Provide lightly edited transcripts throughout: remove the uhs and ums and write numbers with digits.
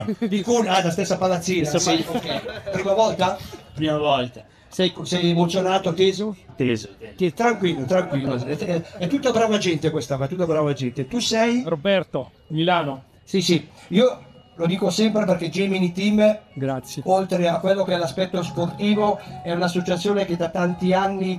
Di Cuneo, la stessa palazzina. Sì, ok. Prima volta? Prima volta. Sei emozionato, teso? Teso. Tranquillo, tranquillo. È tutta brava gente questa, ma tutta brava gente. Tu sei? Roberto, Milano. Sì, sì. Io lo dico sempre perché Gemini Team, Grazie. oltre a quello che è l'aspetto sportivo, è un'associazione che da tanti anni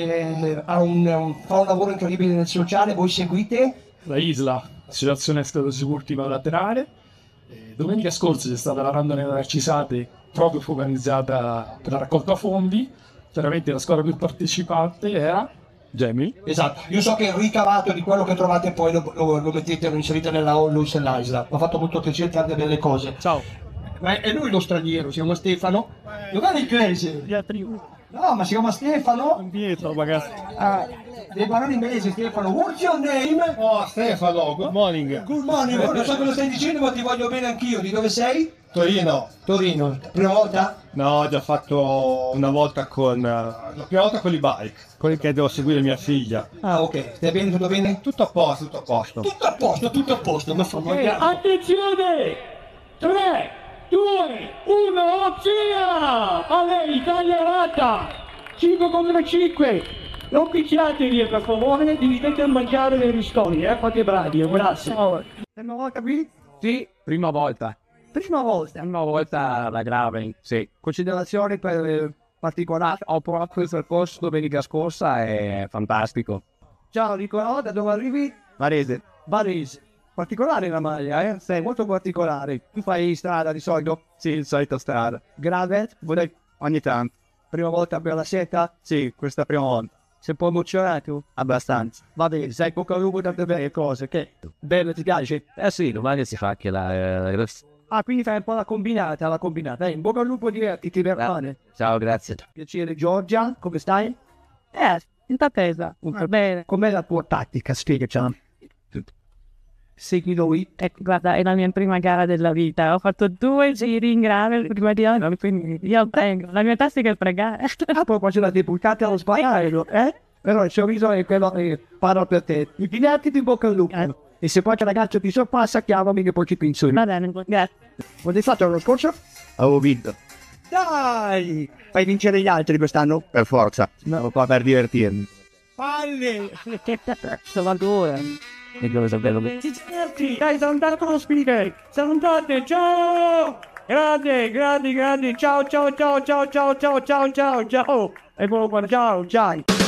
fa un lavoro incredibile nel sociale. Voi seguite? La Isla, Associazione Sclerosi Laterale. Domenica scorsa c'è stata la randonnée da Arcisate, proprio focalizzata per la raccolta fondi. Chiaramente la squadra più partecipante era Gemini. Esatto, io so che il ricavato di quello che trovate poi lo mettete, lo inserite nella Onlus e l'Isla. Mi ha fatto molto piacere, tante belle cose. Ciao. Ma è lui lo straniero, si chiama Stefano? Dov'è l'inglese? Gli altri No, ma si chiama Stefano? indietro magari. Ah, devi parlare inglese, Stefano. What's your name? Oh Stefano, good morning. Good morning, non so cosa stai dicendo, ma ti voglio bene anch'io. Di dove sei? Torino. Torino. Prima volta? No, ho già fatto una volta la prima volta con l'e-bike, quelli che devo seguire mia figlia. Ah, ok. Stai bene, tutto bene? Tutto a posto, tutto a posto. Tutto a posto, tutto a posto. Ma Attenzione! 3, 2, 1, via! A lei, tagliata! 5 contro 5! Non picchiatevi per favore, dividete il mangiare dei ristori, fate bravi, grazie. Prima volta qui? Sì, prima volta. Prima volta. Una volta la grave, sì. Considerazioni per particolari? Ho provato il percorso domenica scorsa, è fantastico. Ciao Nicolò, da dove arrivi? Varese. Varese. Particolare la maglia, eh? Sei molto particolare. Tu fai strada di solito? Sì, il solito strada. Gravel? Ogni tanto. Prima volta per la seta? Sì, questa prima volta. Sei un po' emozionato? Abbastanza. Va bene, sai poco a lungo tante belle cose, che bello, ti piace? Sì, domani si fa anche la... Ah, quindi fai un po' la combinata, in bocca al lupo, divertiti, bene. Ciao, grazie. Piacere Giorgia, come stai? In attesa. Va bene. Com'è la tua tattica? Spiegaci. Segui lui. Guarda, è la mia prima gara della vita. Ho fatto 2 giri in gravel prima di oggi, quindi io tengo. La mia tattica è pregare. Ah, poi quando la deputata allo sbagliare, Però il sorriso è quello che parla per te. Divertiti in bocca al lupo. E se poi c'è ragazzo ti sorpassa, chiamami che poi ci penso io. Va bene, grazie. Quando hai fatto l'anno scorso? Avevo vinto. Dai! Fai vincere gli altri quest'anno? Per forza. No, qua per divertirmi. Palle! Salvatore. E cosa sapevo che... Dai, salutate con lo speaker! Salutate, ciao! Grandi, ciao! Eccolo qua, ciao!